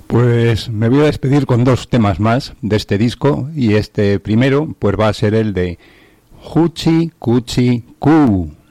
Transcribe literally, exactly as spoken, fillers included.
Pues me voy a despedir con dos temas más de este disco, y este primero pues va a ser el de Hoochie Coochie Coo.